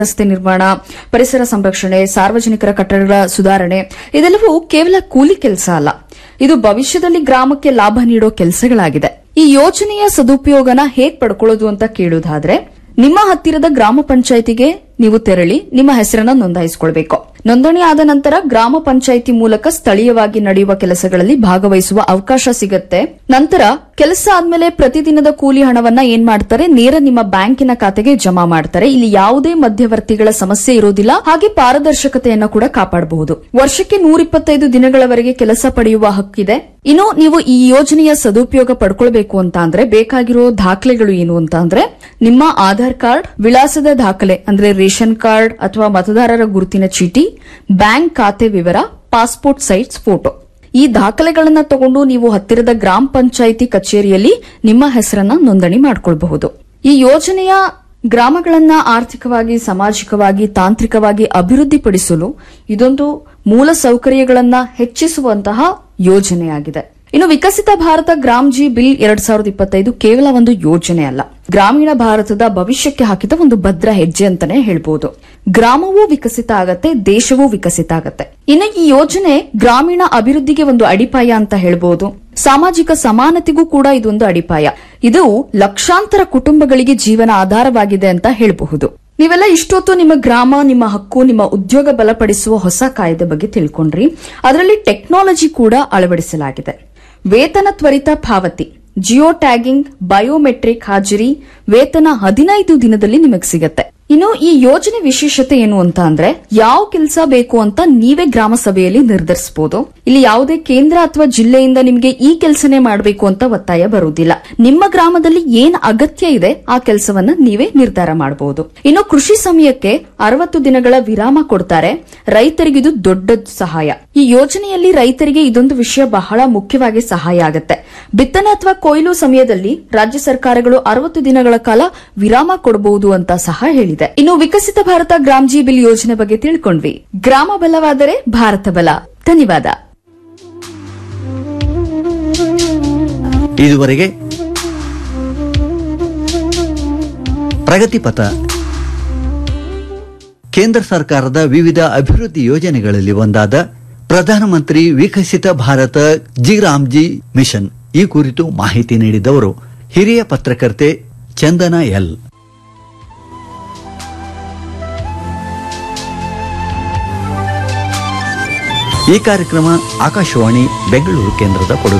ರಸ್ತೆ ನಿರ್ಮಾಣ, ಪರಿಸರ ಸಂರಕ್ಷಣೆ, ಸಾರ್ವಜನಿಕರ ಕಟ್ಟಡಗಳ ಸುಧಾರಣೆ ಇದೆಲ್ಲವೂ ಕೇವಲ ಕೂಲಿ ಕೆಲಸ ಅಲ್ಲ. ಇದು ಭವಿಷ್ಯದಲ್ಲಿ ಗ್ರಾಮಕ್ಕೆ ಲಾಭ ನೀಡೋ ಕೆಲಸಗಳಾಗಿದೆ. ಈ ಯೋಜನೆಯ ಸದುಪಯೋಗನ ಹೇಗ್ ಪಡ್ಕೊಳ್ಳೋದು ಅಂತ ಕೇಳುವುದಾದ್ರೆ, ನಿಮ್ಮ ಹತ್ತಿರದ ಗ್ರಾಮ ಪಂಚಾಯಿತಿಗೆ ನೀವು ತೆರಳಿ ನಿಮ್ಮ ಹೆಸರನ್ನ ನೋಂದಾಯಿಸಿಕೊಳ್ಬೇಕು. ನೋಂದಣಿ ಆದ ನಂತರ ಗ್ರಾಮ ಪಂಚಾಯಿತಿ ಮೂಲಕ ಸ್ಥಳೀಯವಾಗಿ ನಡೆಯುವ ಕೆಲಸಗಳಲ್ಲಿ ಭಾಗವಹಿಸುವ ಅವಕಾಶ ಸಿಗುತ್ತೆ. ನಂತರ ಕೆಲಸ ಆದ್ಮೇಲೆ ಪ್ರತಿದಿನದ ಕೂಲಿ ಹಣವನ್ನ ಏನ್ ಮಾಡ್ತಾರೆ, ನೇರ ನಿಮ್ಮ ಬ್ಯಾಂಕಿನ ಖಾತೆಗೆ ಜಮಾ ಮಾಡ್ತಾರೆ. ಇಲ್ಲಿ ಯಾವುದೇ ಮಧ್ಯವರ್ತಿಗಳ ಸಮಸ್ಯೆ ಇರೋದಿಲ್ಲ. ಹಾಗೆ ಪಾರದರ್ಶಕತೆಯನ್ನ ಕೂಡ ಕಾಪಾಡಬಹುದು. ವರ್ಷಕ್ಕೆ 125 ದಿನಗಳವರೆಗೆ ಕೆಲಸ ಪಡೆಯುವ ಹಕ್ಕಿದೆ. ಇನ್ನು ನೀವು ಈ ಯೋಜನೆಯ ಸದುಪಯೋಗ ಪಡ್ಕೊಳ್ಬೇಕು ಅಂತ ಅಂದ್ರೆ ಬೇಕಾಗಿರೋ ದಾಖಲೆಗಳು ಏನು ಅಂತ ಅಂದ್ರೆ, ನಿಮ್ಮ ಆಧಾರ್ ಕಾರ್ಡ್, ವಿಳಾಸದ ದಾಖಲೆ ಅಂದ್ರೆ ರೇಷನ್ ಕಾರ್ಡ್ ಅಥವಾ ಮತದಾರರ ಗುರುತಿನ ಚೀಟಿ, ಬ್ಯಾಂಕ್ ಖಾತೆ ವಿವರ, ಪಾಸ್ಪೋರ್ಟ್ ಸೈಜ್ ಫೋಟೋ. ಈ ದಾಖಲೆಗಳನ್ನ ತಗೊಂಡು ನೀವು ಹತ್ತಿರದ ಗ್ರಾಮ ಪಂಚಾಯಿತಿ ಕಚೇರಿಯಲ್ಲಿ ನಿಮ್ಮ ಹೆಸರನ್ನ ನೋಂದಣಿ ಮಾಡಿಕೊಳ್ಳಬಹುದು. ಈ ಯೋಜನೆಯ ಗ್ರಾಮಗಳನ್ನ ಆರ್ಥಿಕವಾಗಿ, ಸಾಮಾಜಿಕವಾಗಿ, ತಾಂತ್ರಿಕವಾಗಿ ಅಭಿವೃದ್ಧಿಪಡಿಸಲು ಇದೊಂದು ಮೂಲ ಸೌಕರ್ಯಗಳನ್ನ ಹೆಚ್ಚಿಸುವಂತಹ ಯೋಜನೆಯಾಗಿದೆ. ಇನ್ನು ವಿಕಸಿತ ಭಾರತ ಗ್ರಾಮ್ ಜಿ ಬಿಲ್ 2025 ಕೇವಲ ಒಂದು ಯೋಜನೆ ಅಲ್ಲ, ಗ್ರಾಮೀಣ ಭಾರತದ ಭವಿಷ್ಯಕ್ಕೆ ಹಾಕಿದ ಒಂದು ಭದ್ರ ಹೆಜ್ಜೆ ಅಂತಾನೆ ಹೇಳ್ಬೋದು. ಗ್ರಾಮವೂ ವಿಕಸಿತ ಆಗತ್ತೆ, ದೇಶವೂ ವಿಕಸಿತ ಆಗತ್ತೆ. ಇನ್ನು ಈ ಯೋಜನೆ ಗ್ರಾಮೀಣ ಅಭಿವೃದ್ಧಿಗೆ ಒಂದು ಅಡಿಪಾಯ ಅಂತ ಹೇಳ್ಬೋದು. ಸಾಮಾಜಿಕ ಸಮಾನತೆಗೂ ಕೂಡ ಇದೊಂದು ಅಡಿಪಾಯ. ಇದು ಲಕ್ಷಾಂತರ ಕುಟುಂಬಗಳಿಗೆ ಜೀವನ ಆಧಾರವಾಗಿದೆ ಅಂತ ಹೇಳಬಹುದು. ನೀವೆಲ್ಲ ಇಷ್ಟೊತ್ತು ನಿಮ್ಮ ಗ್ರಾಮ, ನಿಮ್ಮ ಹಕ್ಕು, ನಿಮ್ಮ ಉದ್ಯೋಗ ಬಲಪಡಿಸುವ ಹೊಸ ಕಾಯ್ದೆ ಬಗ್ಗೆ ತಿಳ್ಕೊಂಡ್ರಿ. ಅದರಲ್ಲಿ ಟೆಕ್ನಾಲಜಿ ಕೂಡ ಅಳವಡಿಸಲಾಗಿದೆ. ವೇತನ ತ್ವರಿತ ಪಾವತಿ, ಜಿಯೋ ಟ್ಯಾಗಿಂಗ್, ಬಯೋಮೆಟ್ರಿಕ್ ಹಾಜರಿ, ವೇತನ 15 ದಿನದಲ್ಲಿ ನಿಮಗೆ ಸಿಗತ್ತೆ. ಇನ್ನು ಈ ಯೋಜನೆ ವಿಶೇಷತೆ ಏನು ಅಂತ ಅಂದ್ರೆ, ಯಾವ ಕೆಲಸ ಬೇಕು ಅಂತ ನೀವೇ ಗ್ರಾಮ ಸಭೆಯಲ್ಲಿ ನಿರ್ಧರಿಸಬಹುದು. ಇಲ್ಲಿ ಯಾವುದೇ ಕೇಂದ್ರ ಅಥವಾ ಜಿಲ್ಲೆಯಿಂದ ನಿಮಗೆ ಈ ಕೆಲಸನೇ ಮಾಡಬೇಕು ಅಂತ ಒತ್ತಾಯ ಬರುವುದಿಲ್ಲ. ನಿಮ್ಮ ಗ್ರಾಮದಲ್ಲಿ ಏನ್ ಅಗತ್ಯ ಇದೆ ಆ ಕೆಲಸವನ್ನ ನೀವೇ ನಿರ್ಧಾರ ಮಾಡಬಹುದು. ಇನ್ನು ಕೃಷಿ ಸಮಯಕ್ಕೆ 60 ದಿನಗಳ ವಿರಾಮ ಕೊಡ್ತಾರೆ. ರೈತರಿಗಿದು ದೊಡ್ಡ ಸಹಾಯ. ಈ ಯೋಜನೆಯಲ್ಲಿ ರೈತರಿಗೆ ಇದೊಂದು ವಿಷಯ ಬಹಳ ಮುಖ್ಯವಾಗಿ ಸಹಾಯ ಆಗುತ್ತೆ. ಬಿತ್ತನೆ ಅಥವಾ ಕೊಯ್ಲು ಸಮಯದಲ್ಲಿ ರಾಜ್ಯ ಸರ್ಕಾರಗಳು 60 ದಿನಗಳ ಕಾಲ ವಿರಾಮ ಕೊಡಬಹುದು ಅಂತ ಸಹ ಹೇಳಿದೆ. ಇನ್ನು ವಿಕಸಿತ ಭಾರತ ಗ್ರಾಮ್ ಜಿ ಬಿಲ್ ಯೋಜನೆ ಬಗ್ಗೆ ತಿಳ್ಕೊಂಡ್ವಿ. ಗ್ರಾಮ ಬಲವಾದರೆ ಭಾರತ ಬಲ. ಧನ್ಯವಾದ. ಇದುವರೆಗೆ ಪ್ರಗತಿಪಥ, ಕೇಂದ್ರ ಸರ್ಕಾರದ ವಿವಿಧ ಅಭಿವೃದ್ಧಿ ಯೋಜನೆಗಳಲ್ಲಿ ಒಂದಾದ ಪ್ರಧಾನಮಂತ್ರಿ ವಿಕಸಿತ ಭಾರತ ಗ್ರಾಮ್-ಜಿ ಮಿಷನ್ ಈ ಕುರಿತು ಮಾಹಿತಿ ನೀಡಿದವರು ಹಿರಿಯ ಪತ್ರಕರ್ತೆ ಚಂದನ ಎಲ್. ಈ ಕಾರ್ಯಕ್ರಮ ಆಕಾಶವಾಣಿ ಬೆಂಗಳೂರು ಕೇಂದ್ರದ ಕೊಡುಗೆ.